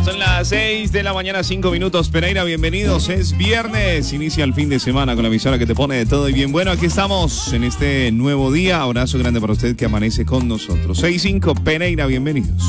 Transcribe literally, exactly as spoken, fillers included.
Son las seis de la mañana, cinco minutos. Pereira, bienvenidos. Es viernes, inicia el fin de semana con la emisora que te pone de todo y bien. Bueno, aquí estamos en este nuevo día. Abrazo grande para usted que amanece con nosotros. seis cinco, Pereira, bienvenidos.